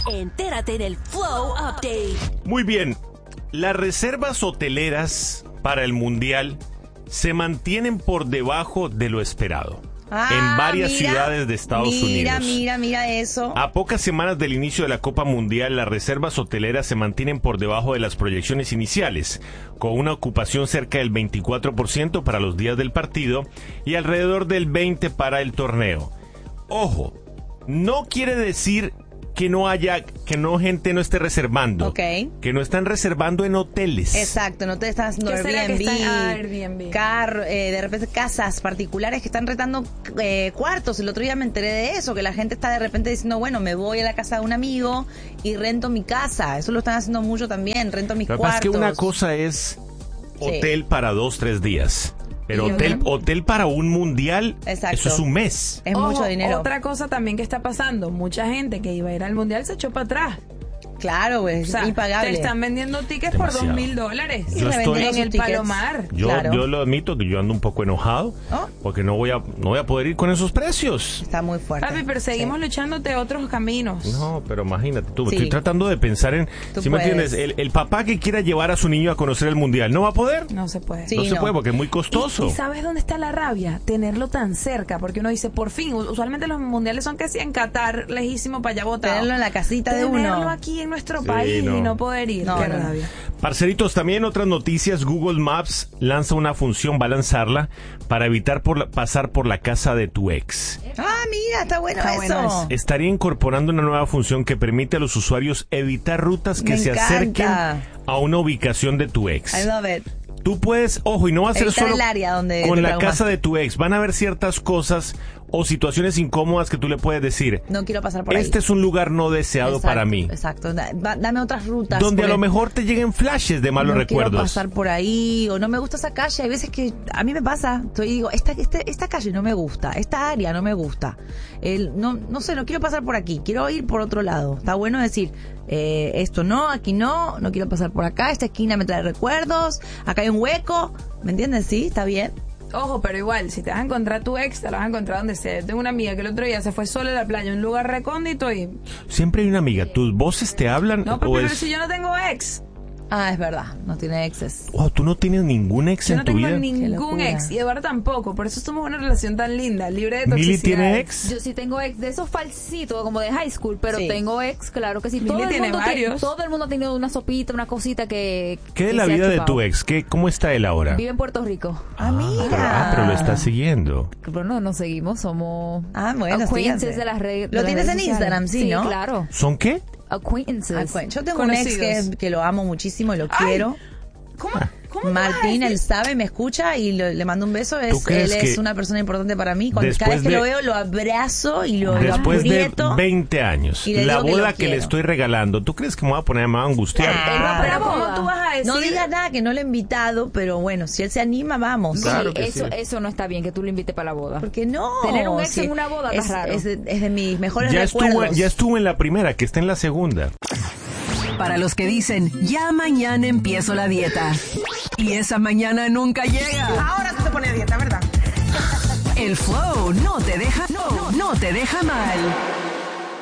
Entérate en el Flow Update. Muy bien, las reservas hoteleras para el Mundial se mantienen por debajo de lo esperado. En varias ciudades de Estados Unidos. Mira eso. A pocas semanas del inicio de la Copa Mundial, las reservas hoteleras se mantienen por debajo de las proyecciones iniciales, con una ocupación cerca del 24% para los días del partido y alrededor del 20% para el torneo. Ojo, no quiere decir que gente no esté reservando. Okay. Que no están reservando en hoteles. Exacto, no te están haciendo Airbnb, de repente casas particulares que están rentando cuartos. El otro día me enteré de eso, que la gente está de repente diciendo, bueno, me voy a la casa de un amigo y rento mi casa. Eso lo están haciendo mucho también, rento mis cuartos. Lo que pasa es que una cosa es hotel para 2-3 días. Pero hotel para un mundial, exacto, eso es un mes. Es mucho dinero. Otra cosa también que está pasando, mucha gente que iba a ir al mundial se echó para atrás. Claro, güey, es impagable. Te están vendiendo tickets Demasiado. por $2,000 Yo estoy en el Palomar. Yo lo admito que yo ando un poco enojado porque no voy a poder ir con esos precios. Está muy fuerte. Papi, pero seguimos luchándote otros caminos. No, pero imagínate tú, estoy tratando de pensar en, ¿sí me entiendes? El papá que quiera llevar a su niño a conocer el mundial, ¿no va a poder? No se puede. Sí, no se puede porque es muy costoso. ¿Y sabes dónde está la rabia? Tenerlo tan cerca, porque uno dice, por fin, usualmente los mundiales son que sí en Qatar, lejísimo para allá botado. Tenerlo en la casita de uno. Tenerlo aquí en nuestro país y no poder ir. Qué rabia. Parceritos, también otras noticias. Google Maps lanza una función, va a lanzarla para evitar pasar por la casa de tu ex. Mira, está bueno eso. Estaría incorporando una nueva función que permite a los usuarios evitar rutas que se acerquen a una ubicación de tu ex. I love it. Tú puedes, ojo, y no va a ser solo el área donde con la casa de tu ex. Van a haber ciertas cosas o situaciones incómodas que tú le puedes decir. No quiero pasar por ahí. Este es un lugar no deseado para mí. Exacto. Dame otras rutas. Donde a lo mejor te lleguen flashes de malos recuerdos. No quiero pasar por ahí, o no me gusta esa calle. Hay veces que a mí me pasa. Digo, esta calle no me gusta, esta área no me gusta. No sé, no quiero pasar por aquí. Quiero ir por otro lado. Está bueno decir, esto no, aquí no quiero pasar por acá. Esta esquina me trae recuerdos. Acá hay un hueco. ¿Me entiendes? Sí, está bien. Ojo, pero igual, si te vas a encontrar a tu ex, te la vas a encontrar donde sea. Yo tengo una amiga que el otro día se fue sola a la playa, un lugar recóndito y... Siempre hay una amiga. ¿Tus voces te hablan? No, pero si yo no tengo ex. Es verdad, no tiene exes. ¿Tú no tienes ningún ex en tu vida? Yo no tengo ningún ex, y Eduardo tampoco, por eso somos una relación tan linda, libre de toxicidad. ¿Mili tiene ex? Yo sí tengo ex, de esos falsitos, como de high school, pero tengo ex, claro que sí. Mili tiene varios. Todo el mundo ha tenido una sopita, una cosita que... ¿Qué de la vida de tu ex? ¿Cómo está él ahora? Vive en Puerto Rico. Mira. Pero lo está siguiendo. Pero no, nos seguimos, somos bueno, acquaintances de las redes. Lo tienes en Instagram, sí, ¿no? Sí, claro. ¿Son qué? Acquaintances. Yo tengo un ex que lo amo muchísimo y lo quiero. ¿Cómo Martín, él sabe, me escucha y le mando un beso. Él es una persona importante para mí. Cada vez que lo veo, lo abrazo y lo después aprieto. De 20 años, la boda que le estoy regalando, ¿tú crees que me voy a poner a angustiar? Pero ¿cómo tú vas a decir? No digas nada, que no lo he invitado, pero bueno, si él se anima, vamos. Claro eso no está bien, que tú lo invites para la boda. Porque no. Tener un ex en una boda está raro. Es de mis mejores recuerdos. Ya estuvo en la primera, que está en la segunda. Para los que dicen, ya mañana empiezo la dieta. Y esa mañana nunca llega. Ahora tú te pones a dieta, ¿verdad? El Flow no te deja mal.